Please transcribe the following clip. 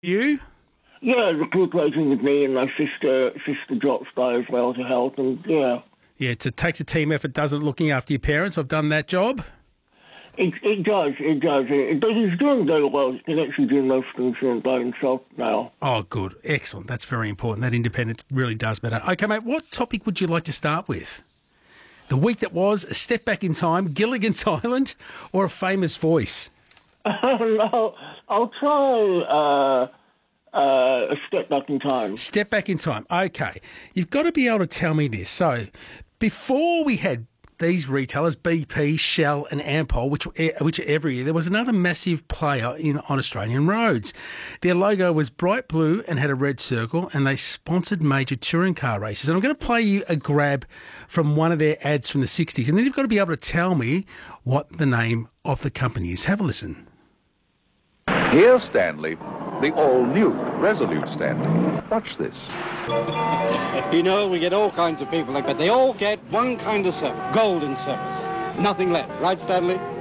You? Yeah, the group racing with me and my sister drops by as well to help, and yeah. Yeah, it takes a team effort, doesn't it, looking after your parents? I've done that job. It does. But he's doing very well. He can actually do most things by himself now. Oh, good. Excellent. That's very important. That independence really does matter. Okay, mate, what topic would you like to start with? The week that was, a step back in time, Gilligan's Island, or a famous voice? No, I'll try a step back in time. Step back in time. Okay. You've got to be able to tell me this. So, before we had these retailers, BP, Shell and Ampol, which every year, there was another massive player on Australian roads. Their logo was bright blue and had a red circle, and they sponsored major touring car races. And I'm going to play you a grab from one of their ads from the 60s, and then you've got to be able to tell me what the name of the company is. Have a listen. Here's Stanley, the all-new Resolute Stanley. Watch this. You know, we get all kinds of people like that. They all get one kind of service, golden service. Nothing less. Right, Stanley?